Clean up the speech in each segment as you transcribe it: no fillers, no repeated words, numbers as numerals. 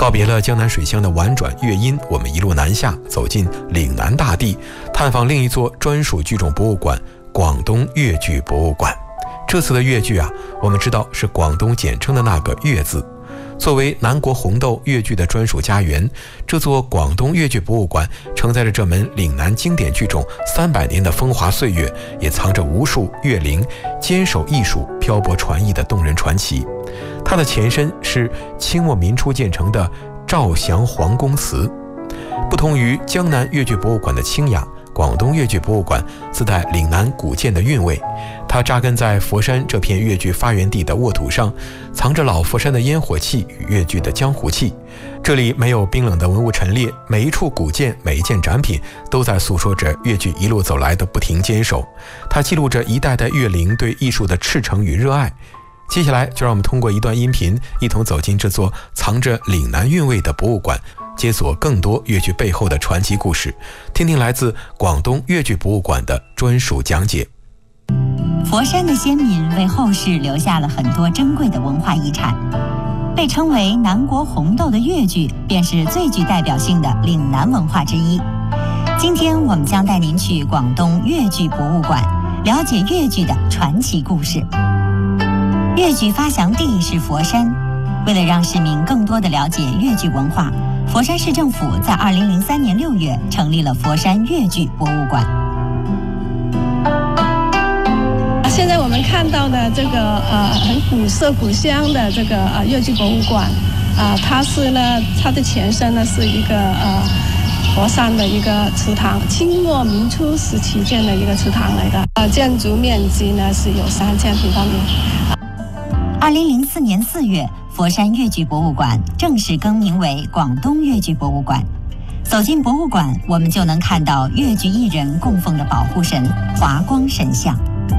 告别了江南水乡的婉转乐音，我们一路南下，走进岭南大地，探访另一座专属剧种博物馆——广东粤剧博物馆。这次的粤剧我们知道是广东简称的那个粤字。作为南国红豆粤剧的专属家园，这座广东粤剧博物馆承载着这门岭南经典剧种300年的风华岁月，也藏着无数粤灵坚守艺术、漂泊传艺的动人传奇。它的前身是清末民初建成的兆祥皇宫祠。不同于江南粤剧博物馆的清雅，广东粤剧博物馆自带岭南古建的韵味。它扎根在佛山这片粤剧发源地的沃土上，藏着老佛山的烟火气与粤剧的江湖气。这里没有冰冷的文物陈列，每一处古建、每一件展品都在诉说着粤剧一路走来的不停坚守。它记录着一代代粤灵对艺术的赤诚与热爱。接下来就让我们通过一段音频，一同走进这座藏着岭南韵味的博物馆，解锁更多粤剧背后的传奇故事，听听来自广东粤剧博物馆的专属讲解。 佛山的先民为后世留下了很多珍贵的文化遗产，被称为南国红豆的粤剧便是最具代表性的岭南文化之一。今天我们将带您去广东粤剧博物馆，了解粤剧的传奇故事。粤剧发祥地是佛山，为了让市民更多地了解粤剧文化，佛山市政府在2003年6月成立了佛山粤剧博物馆。 现在我们看到的这个很古色古香的这个粤剧博物馆它的前身呢是一个佛山的一个祠堂，清末民初时期建的一个祠堂来的，建筑面积呢是有3000平方米。 2004年4月，佛山粤剧博物馆正式更名为广东粤剧博物馆。走进博物馆，我们就能看到粤剧艺人供奉的保护神华光神像。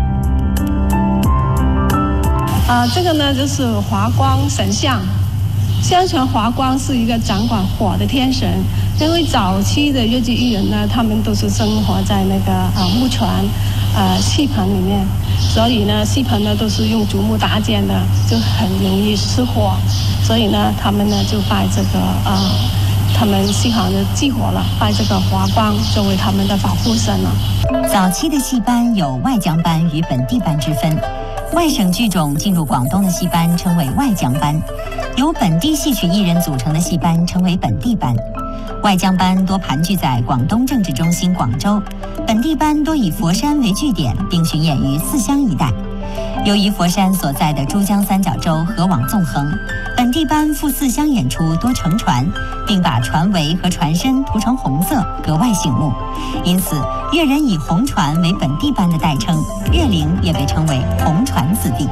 这个呢就是华光神像。相传华光是一个掌管火的天神，因为早期的粤剧艺人呢，他们都是生活在那个木船、戏棚里面，所以呢，戏棚呢都是用竹木搭建的，就很容易失火，所以呢，他们呢就拜这个他们戏行就忌火了，拜这个华光作为他们的保护神了。 早期的戏班有外江班与本地班之分。外省剧种进入广东的戏班称为外江班，由本地戏曲艺人组成的戏班称为本地班。外江班多盘踞在广东政治中心广州，本地班多以佛山为据点，并巡演于四乡一带。由于佛山所在的珠江三角洲河网纵横，本地班赴四乡演出多乘船，并把船尾和船身涂成红色，格外醒目。因此，粤人以红船为本地班的代称，粤灵也被称为红船子弟。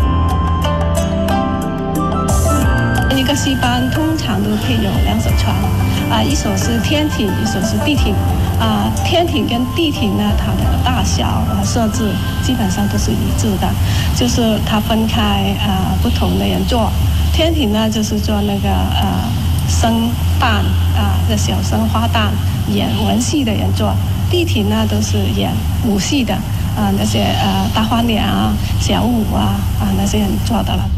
一个戏班通常都配有2艘船，一艘是天艇，一艘是地艇。天艇跟地艇呢，它的大小和设置基本上都是一致的，就是它分开不同的人做。天艇呢就是做那个生旦的小生花旦演文戏的人做，地艇呢都是演武戏的那些大花脸小舞那些人做的了。